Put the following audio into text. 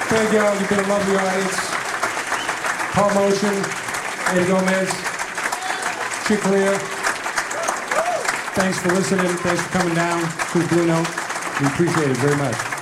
Thank y'all. You've been a lovely audience. Paul Motion, Eddie Gomez, Chick Corea. Thanks for listening. Thanks for coming down to Blue Note. We appreciate it very much.